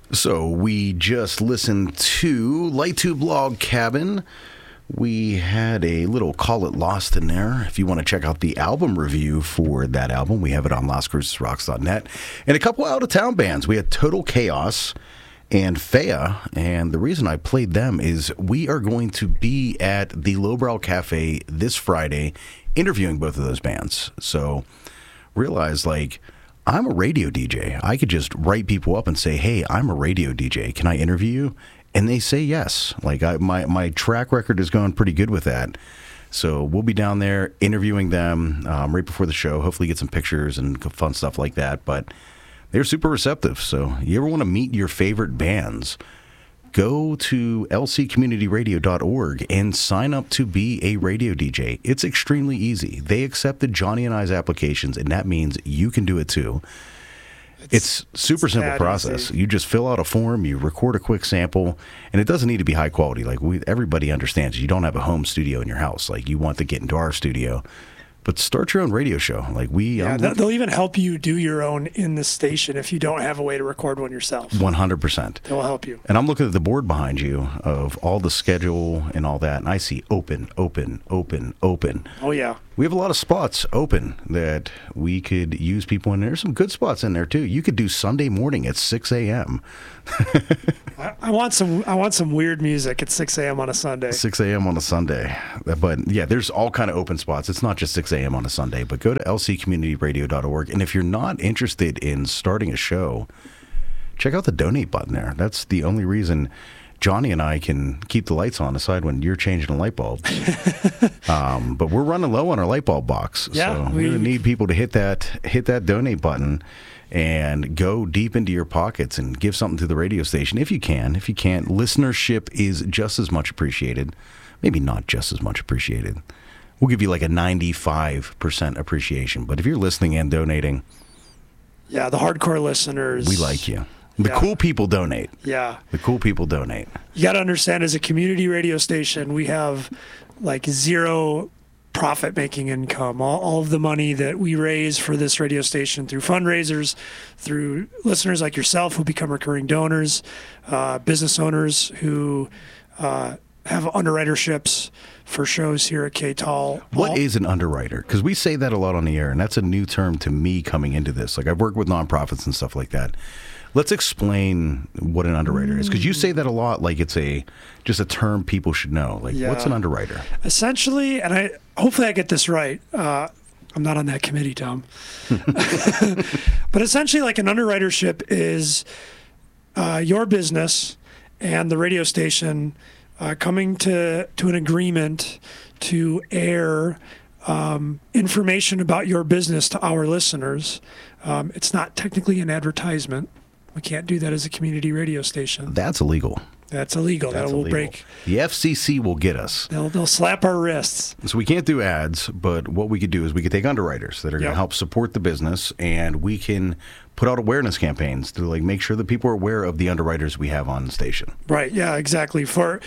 So we just listened to Light Tube Log Cabin. We had a little Call It Lost in there. If you want to check out the album review for that album, we have it on LostCrucesRocks.net. And a couple out-of-town bands. We had Total Chaos and Fea. And the reason I played them is we are going to be at the Lowbrow Cafe this Friday interviewing both of those bands. So realize, like, I'm a radio DJ. I could just write people up and say, hey, I'm a radio DJ. Can I interview you? And they say yes. Like, my track record is going pretty good with that. So we'll be down there interviewing them right before the show. Hopefully get some pictures and fun stuff like that. But they're super receptive. So you ever want to meet your favorite bands, go to lccommunityradio.org and sign up to be a radio DJ. It's extremely easy. They accepted Johnny and I's applications, and that means you can do it too. It's super simple process. Easy. You just fill out a form, you record a quick sample, and it doesn't need to be high quality. Like, everybody understands you don't have a home studio in your house. Like, you want to get into our studio, but start your own radio show. Like, they'll even help you do your own in the station if you don't have a way to record one yourself. 100%. They'll help you. And I'm looking at the board behind you of all the schedule and all that, and I see open. Oh, yeah. We have a lot of spots open that we could use people in. There's some good spots in there too. You could do Sunday morning at 6 a.m. I want some weird music at 6 a.m. on a Sunday. 6 a.m. on a Sunday. But yeah, there's all kind of open spots. It's not just 6 a.m. on a Sunday, but go to lccommunityradio.org. And if you're not interested in starting a show, check out the donate button there. That's the only reason Johnny and I can keep the lights on aside when you're changing a light bulb. But we're running low on our light bulb box. Yeah, so we're going to need people to hit that donate button and go deep into your pockets and give something to the radio station if you can. If you can't, listenership is just as much appreciated. Maybe not just as much appreciated. We'll give you like a 95% appreciation. But if you're listening and donating, yeah, the hardcore listeners, we like you. The cool people donate. Yeah. The cool people donate. You got to understand, as a community radio station, we have like zero profit-making income. All of the money that we raise for this radio station through fundraisers, through listeners like yourself who become recurring donors, business owners who have underwriterships for shows here at KTAL. What is an underwriter? Because we say that a lot on the air, and that's a new term to me coming into this. Like, I've worked with nonprofits and stuff like that. Let's explain what an underwriter is, because you say that a lot like it's just a term people should know. Like, what's an underwriter? Essentially, and hopefully I get this right. I'm not on that committee, Tom. But essentially, like, an underwritership is your business and the radio station coming to an agreement to air information about your business to our listeners. It's not technically an advertisement. We can't do that as a community radio station. That's illegal. That will break. The FCC will get us. They'll slap our wrists. So we can't do ads, but what we could do is we could take underwriters that are going to help support the business, and we can put out awareness campaigns to, like, make sure that people are aware of the underwriters we have on the station. Right. Yeah. Exactly. For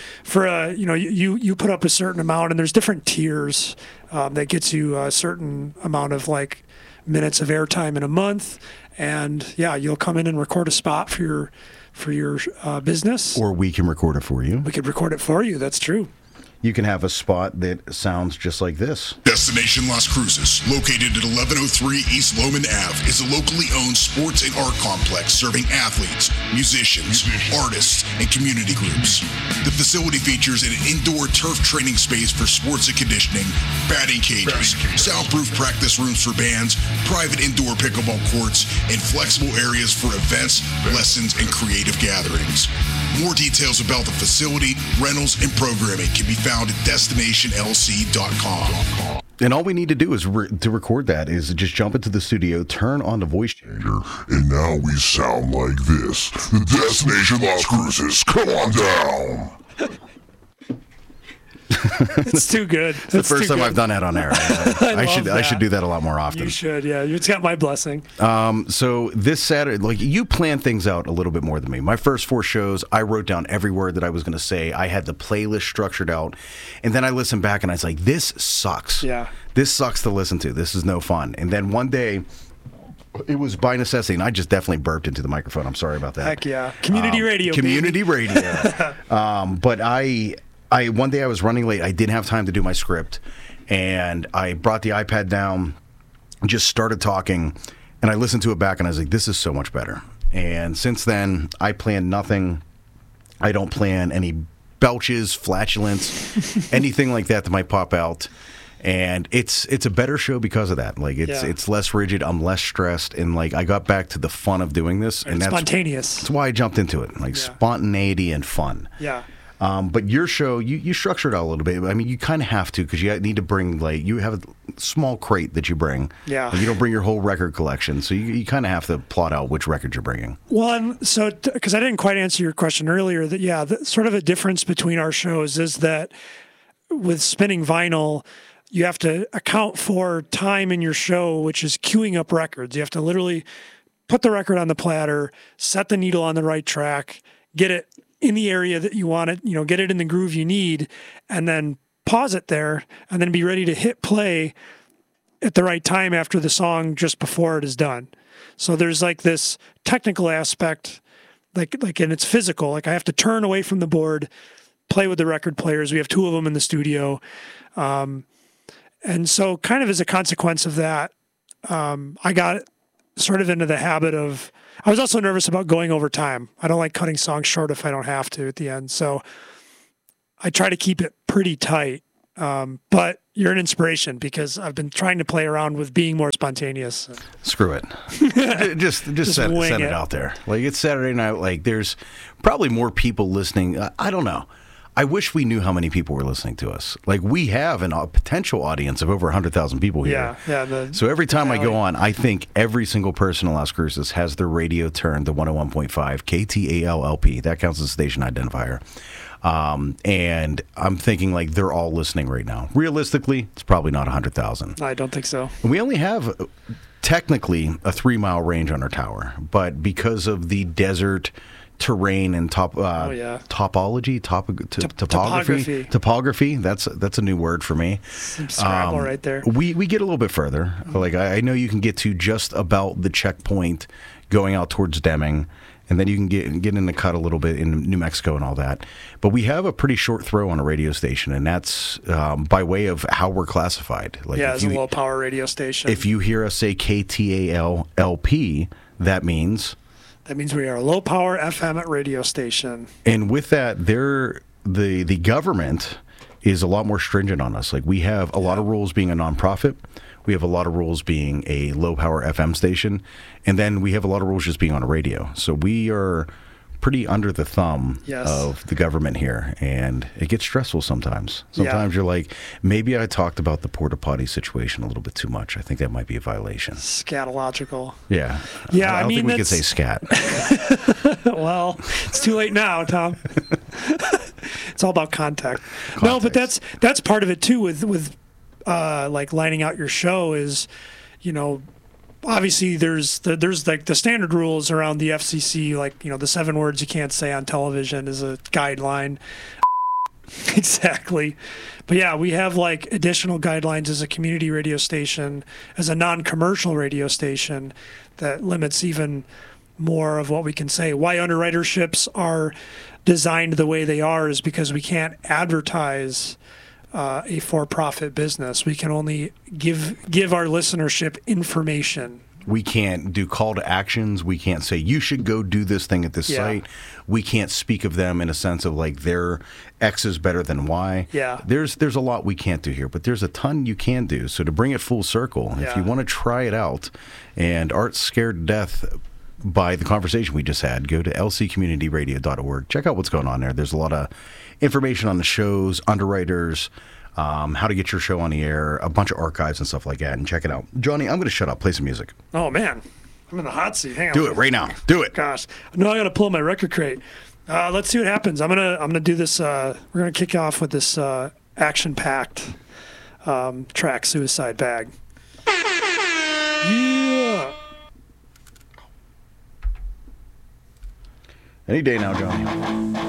you put up a certain amount, and there's different tiers that gets you a certain amount of, like, minutes of airtime in a month, and you'll come in and record a spot for your business, or we can record it for you. We could record it for you. That's true. You can have a spot that sounds just like this. Destination Las Cruces, located at 1103 East Loman Ave, is a locally owned sports and art complex serving athletes, musicians, artists, and community groups. The facility features an indoor turf training space for sports and conditioning, batting cages, soundproof practice rooms for bands, private indoor pickleball courts, and flexible areas for events, lessons, and creative gatherings. More details about the facility, rentals, and programming can be found at destinationlc.com. And all we need to do is to record that is just jump into the studio, turn on the voice changer, and now we sound like this. The Destination Las Cruces, come on down. It's too good. It's the first time I've done that on air. I should do that a lot more often. You should, yeah. It's got my blessing. So this Saturday, like, you plan things out a little bit more than me. My first 4 shows, I wrote down every word that I was going to say. I had the playlist structured out, and then I listened back and I was like, this sucks. Yeah. This sucks to listen to. This is no fun. And then one day, It was by necessity, and I just definitely burped into the microphone. I'm sorry about that. Heck yeah. Community radio, Community baby. radio. But I one day I was running late. I didn't have time to do my script, and I brought the iPad down, just started talking, and I listened to it back, and I was like, this is so much better. And since then, I plan nothing. I don't plan any belches, flatulence, anything like that might pop out. And it's a better show because of that. Like it's less rigid. I'm less stressed, and like I got back to the fun of doing this, and that's spontaneous. That's why I jumped into it. Like spontaneity and fun. Yeah. But your show, you structure it out a little bit. I mean, you kind of have to because you need to bring you have a small crate that you bring. Yeah. And you don't bring your whole record collection, so you kind of have to plot out which records you're bringing. Well, and so because I didn't quite answer your question earlier, that sort of a difference between our shows is that with spinning vinyl, you have to account for time in your show, which is queuing up records. You have to literally put the record on the platter, set the needle on the right track, get it in the area that you want it, get it in the groove you need, and then pause it there, and then be ready to hit play at the right time after the song just before it is done. So there's like this technical aspect, like and it's physical. Like I have to turn away from the board, play with the record players. We have 2 of them in the studio. And so kind of as a consequence of that, I got sort of into the habit of, I was also nervous about going over time. I don't like cutting songs short if I don't have to at the end. So I try to keep it pretty tight. But you're an inspiration because I've been trying to play around with being more spontaneous. Screw it. just send it out there. Like it's Saturday night. Like there's probably more people listening. I don't know. I wish we knew how many people were listening to us. Like we have a potential audience of over 100,000 people here. Yeah. So every time I go on, I think every single person in Las Cruces has their radio turned to 101.5 KTAL-LP. That counts as a station identifier. And I'm thinking like they're all listening right now. Realistically, it's probably not 100,000. I don't think so. And we only have technically a 3-mile range on our tower, but because of the desert terrain and topology, topography. That's a new word for me. Some Scrabble right there. We get a little bit further. Like I know you can get to just about the checkpoint going out towards Deming, and then you can get in the cut a little bit in New Mexico and all that. But we have a pretty short throw on a radio station, and that's by way of how we're classified. Like it's a low power radio station. If you hear us say KTAL-LP, that means we are a low power FM radio station. And with that, the government is a lot more stringent on us. Like we have a lot of rules being a nonprofit. We have a lot of rules being a low power FM station. And then we have a lot of rules just being on a radio. So we are pretty under the thumb of the government here, and it gets stressful sometimes. Sometimes you're like, maybe I talked about the porta potty situation a little bit too much. I think that might be a violation. Scatological. Yeah. I don't think we could say scat. Well, it's too late now, Tom. It's all about context. No, but that's part of it too with like lining out your show is, obviously there's like the standard rules around the FCC, like, the 7 words you can't say on television is a guideline. Exactly. But yeah, we have like additional guidelines as a community radio station, as a non-commercial radio station that limits even more of what we can say. Why underwriterships are designed the way they are is because we can't advertise a for-profit business. We can only give our listenership information. We can't do call to actions. We can't say you should go do this thing at this site. We can't speak of them in a sense of like their X is better than Y. Yeah. There's a lot we can't do here, but there's a ton you can do. So to bring it full circle, if you want to try it out, and Art's scared to death by the conversation we just had, go to lccommunityradio.org. Check out what's going on there. There's a lot of information on the shows, underwriters, how to get your show on the air, a bunch of archives and stuff like that, and check it out. Johnny, I'm going to shut up. Play some music. Oh, man. I'm in the hot seat. Hang on. Do it right now. Do it. Gosh. No, I got to pull my record crate. Let's see what happens. I'm gonna do this. We're going to kick off with this action-packed track, Suicide Bag. Yeah. Any day now, Johnny.